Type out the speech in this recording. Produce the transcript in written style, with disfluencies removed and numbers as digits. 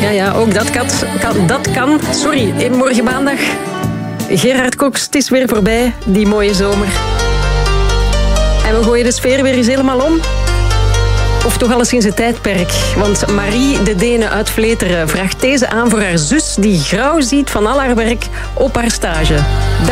Ja, ook dat kan. Sorry, morgen maandag. Gerard Cox, het is weer voorbij, die mooie zomer. En we gooien de sfeer weer eens helemaal om. Of toch alleszins het tijdperk. Want Marie de Dene uit Vleteren vraagt deze aan voor haar zus die grauw ziet van al haar werk op haar stage.